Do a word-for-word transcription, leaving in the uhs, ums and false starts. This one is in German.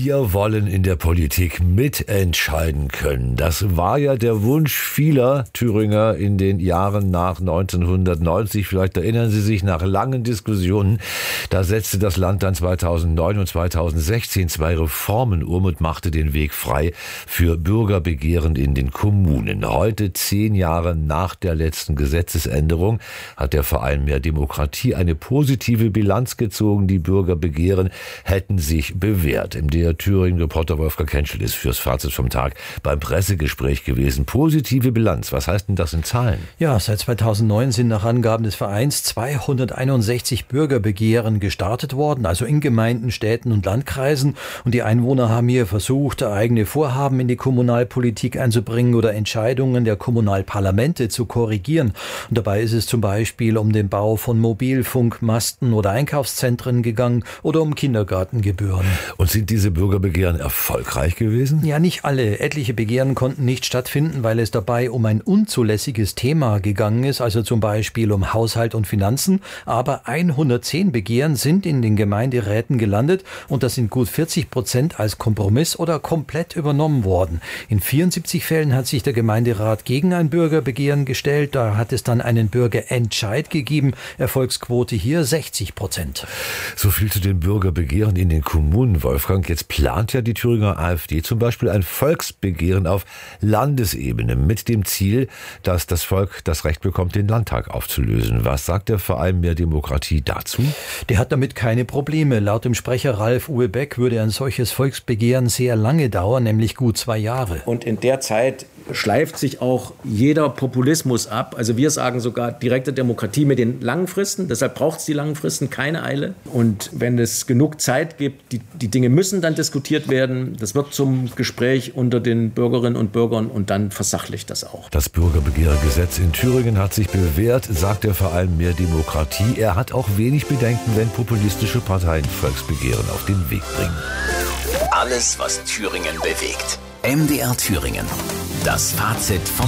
Wir wollen in der Politik mitentscheiden können. Das war ja der Wunsch vieler Thüringer in den Jahren nach neunzehnhundertneunzig. Vielleicht erinnern Sie sich, nach langen Diskussionen, da setzte das Land dann zweitausendneun und zweitausendsechzehn zwei Reformen um und machte den Weg frei für Bürgerbegehren in den Kommunen. Heute, zehn Jahre nach der letzten Gesetzesänderung, hat der Verein Mehr Demokratie eine positive Bilanz gezogen. Die Bürgerbegehren hätten sich bewährt. Im D R Thüringen-Reporter Wolfgang Kentschel ist fürs Fazit vom Tag beim Pressegespräch gewesen. Positive Bilanz, was heißt denn das in Zahlen? Ja, seit zweitausendneun sind nach Angaben des Vereins zweihunderteinundsechzig Bürgerbegehren gestartet worden, also in Gemeinden, Städten und Landkreisen. Und die Einwohner haben hier versucht, eigene Vorhaben in die Kommunalpolitik einzubringen oder Entscheidungen der Kommunalparlamente zu korrigieren. Und dabei ist es zum Beispiel um den Bau von Mobilfunkmasten oder Einkaufszentren gegangen oder um Kindergartengebühren. Und sind diese Bürgerbegehren erfolgreich gewesen? Ja, nicht alle. Etliche Begehren konnten nicht stattfinden, weil es dabei um ein unzulässiges Thema gegangen ist, also zum Beispiel um Haushalt und Finanzen. Aber hundertzehn Begehren sind in den Gemeinderäten gelandet und das sind gut vierzig Prozent als Kompromiss oder komplett übernommen worden. In vierundsiebzig Fällen hat sich der Gemeinderat gegen ein Bürgerbegehren gestellt. Da hat es dann einen Bürgerentscheid gegeben. Erfolgsquote hier sechzig Prozent. So viel zu den Bürgerbegehren in den Kommunen, Wolfgang. Jetzt plant ja die Thüringer AfD zum Beispiel ein Volksbegehren auf Landesebene mit dem Ziel, dass das Volk das Recht bekommt, den Landtag aufzulösen. Was sagt der Verein Mehr Demokratie dazu? Der hat damit keine Probleme. Laut dem Sprecher Ralf Uwe Beck würde ein solches Volksbegehren sehr lange dauern, nämlich gut zwei Jahre. Und in der Zeit schleift sich auch jeder Populismus ab. Also wir sagen sogar direkte Demokratie mit den langen Fristen. Deshalb braucht es die langen Fristen, keine Eile. Und wenn es genug Zeit gibt, die, die Dinge müssen dann diskutiert werden. Das wird zum Gespräch unter den Bürgerinnen und Bürgern und dann versachlicht das auch. Das Bürgerbegehrgesetz in Thüringen hat sich bewährt, sagt der Verein Mehr Demokratie. Er hat auch wenig Bedenken, wenn populistische Parteien Volksbegehren auf den Weg bringen. Alles, was Thüringen bewegt. M D R Thüringen. Das Fazit vom